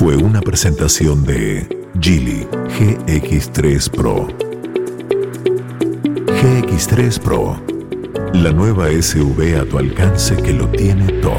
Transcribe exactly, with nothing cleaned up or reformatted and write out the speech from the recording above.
fue una presentación de Geely G X tres Pro. G X tres Pro, la nueva S U V a tu alcance que lo tiene todo.